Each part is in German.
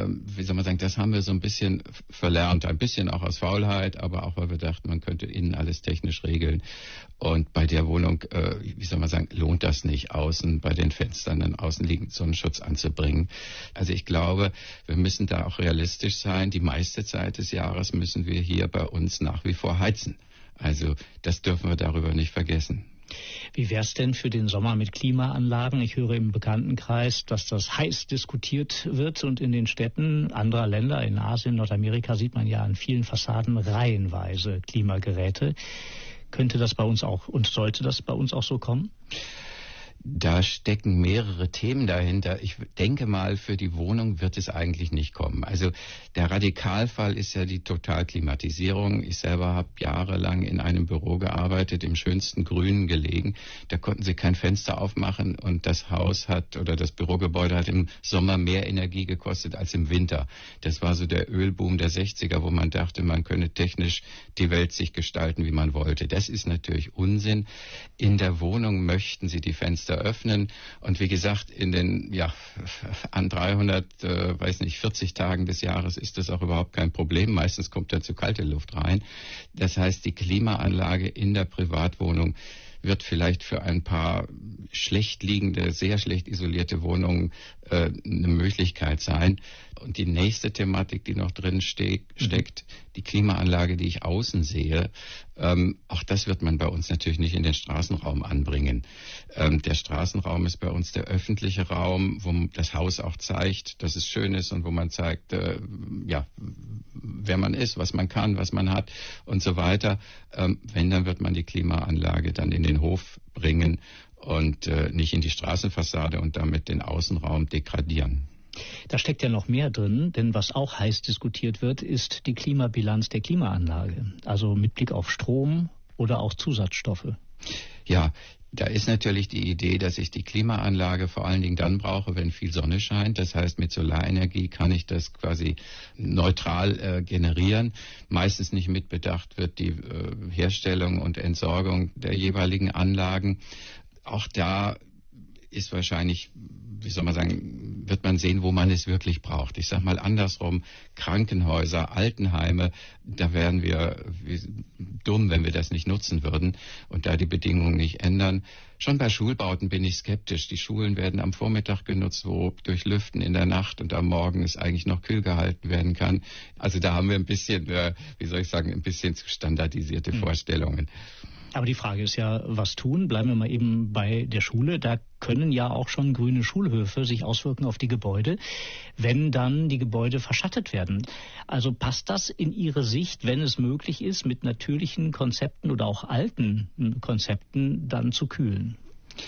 wie soll man sagen, das haben wir so ein bisschen verlernt. Ein bisschen auch aus Faulheit, aber auch, weil wir dachten, man könnte innen alles technisch regeln. Und bei der Wohnung, wie soll man sagen, lohnt das nicht, außen bei den Fenstern einen außenliegenden Sonnenschutz anzubringen. Also ich glaube, wir müssen da auch realistisch sein. Die meiste Zeit des Jahres müssen wir hier bei uns nach wie vor heizen. Also das dürfen wir darüber nicht vergessen. Wie wäre es denn für den Sommer mit Klimaanlagen? Ich höre im Bekanntenkreis, dass das heiß diskutiert wird und in den Städten anderer Länder, in Asien, Nordamerika, sieht man ja an vielen Fassaden reihenweise Klimageräte. Könnte das bei uns auch und sollte das bei uns auch so kommen? Da stecken mehrere Themen dahinter. Ich denke mal, für die Wohnung wird es eigentlich nicht kommen. Also der Radikalfall ist ja die Totalklimatisierung. Ich selber habe jahrelang in einem Büro gearbeitet, im schönsten Grünen gelegen. Da konnten sie kein Fenster aufmachen und das Haus hat oder das Bürogebäude hat im Sommer mehr Energie gekostet als im Winter. Das war so der Ölboom der 60er, wo man dachte, man könne technisch die Welt sich gestalten, wie man wollte. Das ist natürlich Unsinn. In der Wohnung möchten sie die Fenster öffnen und wie gesagt, in den an 40 Tagen des Jahres ist das auch überhaupt kein Problem. Meistens kommt da zu kalte Luft rein. Das heißt, die Klimaanlage in der Privatwohnung wird vielleicht für ein paar schlecht liegende, sehr schlecht isolierte Wohnungen eine Möglichkeit sein. Und die nächste Thematik, die noch drin steckt, die Klimaanlage, die ich außen sehe, auch das wird man bei uns natürlich nicht in den Straßenraum anbringen. Der Straßenraum ist bei uns der öffentliche Raum, wo das Haus auch zeigt, dass es schön ist und wo man zeigt, wer man ist, was man kann, was man hat und so weiter. Wenn, dann wird man die Klimaanlage dann in den Hof bringen und nicht in die Straßenfassade und damit den Außenraum degradieren. Da steckt ja noch mehr drin, denn was auch heiß diskutiert wird, ist die Klimabilanz der Klimaanlage. Also mit Blick auf Strom oder auch Zusatzstoffe. Ja, da ist natürlich die Idee, dass ich die Klimaanlage vor allen Dingen dann brauche, wenn viel Sonne scheint. Das heißt, mit Solarenergie kann ich das quasi neutral generieren. Meistens nicht mitbedacht wird die Herstellung und Entsorgung der jeweiligen Anlagen. Auch da ist wahrscheinlich, wird man sehen, wo man es wirklich braucht. Ich sage mal andersrum, Krankenhäuser, Altenheime, da wären wir dumm, wenn wir das nicht nutzen würden und da die Bedingungen nicht ändern. Schon bei Schulbauten bin ich skeptisch. Die Schulen werden am Vormittag genutzt, wo durch Lüften in der Nacht und am Morgen es eigentlich noch kühl gehalten werden kann. Also da haben wir ein bisschen, ein bisschen zu standardisierte Vorstellungen. Aber die Frage ist ja, was tun? Bleiben wir mal eben bei der Schule. Da können ja auch schon grüne Schulhöfe sich auswirken auf die Gebäude, wenn dann die Gebäude verschattet werden. Also passt das in Ihre Sicht, wenn es möglich ist, mit natürlichen Konzepten oder auch alten Konzepten dann zu kühlen?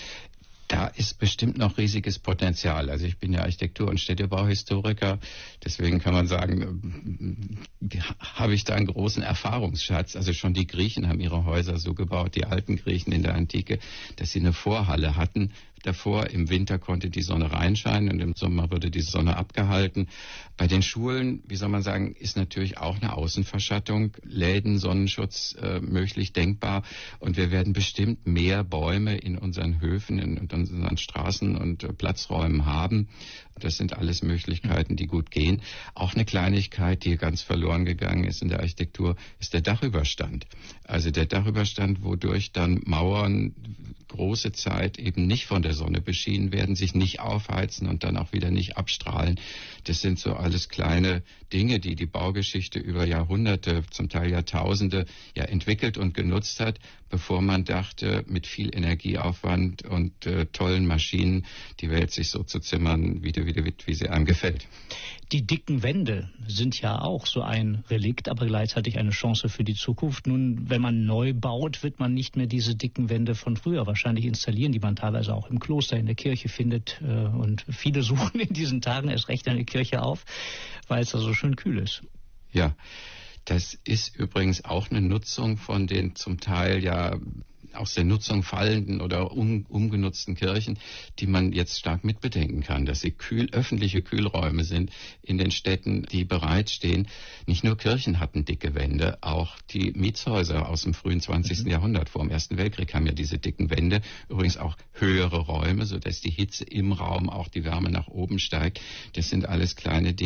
Da ist bestimmt noch riesiges Potenzial. Also ich bin ja Architektur- und Städtebauhistoriker, deswegen kann man sagen, habe ich da einen großen Erfahrungsschatz. Also schon die Griechen haben ihre Häuser so gebaut, die alten Griechen in der Antike, dass sie eine Vorhalle hatten. Davor im Winter konnte die Sonne reinscheinen und im Sommer wurde die Sonne abgehalten. Bei den Schulen, ist natürlich auch eine Außenverschattung, Läden, Sonnenschutz möglich denkbar. Und wir werden bestimmt mehr Bäume in unseren Höfen, in unseren Straßen und Platzräumen haben. Das sind alles Möglichkeiten, die gut gehen. Auch eine Kleinigkeit, die ganz verloren gegangen ist in der Architektur, ist der Dachüberstand. Also der Dachüberstand, wodurch dann Mauern große Zeit eben nicht von der Sonne beschienen werden, sich nicht aufheizen und dann auch wieder nicht abstrahlen. Das sind so alles kleine Dinge, die die Baugeschichte über Jahrhunderte, zum Teil Jahrtausende entwickelt und genutzt hat, bevor man dachte, mit viel Energieaufwand und tollen Maschinen die Welt sich so zu zimmern, wie sie einem gefällt. Die dicken Wände sind ja auch so ein Relikt, aber gleichzeitig eine Chance für die Zukunft. Nun, wenn man neu baut, wird man nicht mehr diese dicken Wände von früher wahrscheinlich installieren, die man teilweise auch im Kloster, in der Kirche findet. Und viele suchen in diesen Tagen erst recht eine Kirche auf, weil es da so schön kühl ist. Ja, das ist übrigens auch eine Nutzung von den zum Teil aus der Nutzung fallenden oder umgenutzten Kirchen, die man jetzt stark mitbedenken kann, dass sie öffentliche Kühlräume sind in den Städten, die bereitstehen. Nicht nur Kirchen hatten dicke Wände, auch die Mietshäuser aus dem frühen 20. Jahrhundert vor dem Ersten Weltkrieg haben ja diese dicken Wände, übrigens auch höhere Räume, sodass die Hitze im Raum auch die Wärme nach oben steigt. Das sind alles kleine Dinge,